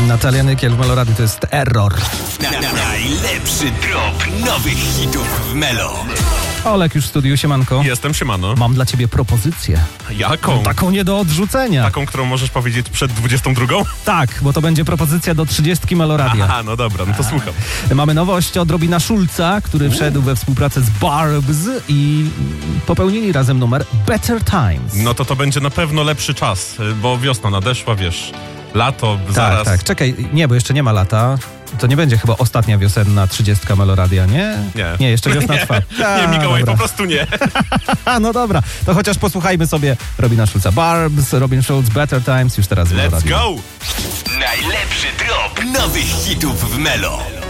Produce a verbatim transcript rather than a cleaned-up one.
Natalia Nykiel w Meloradio, to jest Error. Na, na, najlepszy drop nowych hitów w Melo. Olek już w studiu, siemanko. Jestem, siemano. Mam dla ciebie propozycję. Jaką? Taką nie do odrzucenia. Taką, którą możesz powiedzieć przed dwudziestą drugą? Tak, bo to będzie propozycja do trzydziestki Meloradia. Aha, no dobra, no to słucham. Mamy nowość od Robina Schulza, który U. wszedł we współpracę z Barbz i popełnili razem numer Better Times. No to to będzie na pewno lepszy czas, bo wiosna nadeszła, wiesz, lato, tak, zaraz. Tak, tak, czekaj, nie, bo jeszcze nie ma lata. To nie będzie chyba ostatnia wiosenna trzydziestka Meloradia, nie? Nie. Nie, jeszcze wiosna trwa. A, nie, Mikołaj, dobra. Po prostu nie. No dobra, to chociaż posłuchajmy sobie Robina Schulza. Barbz, Robin Schulz, Better Times, już teraz w Let's Meloradio. go! Najlepszy drop nowych hitów w Melo.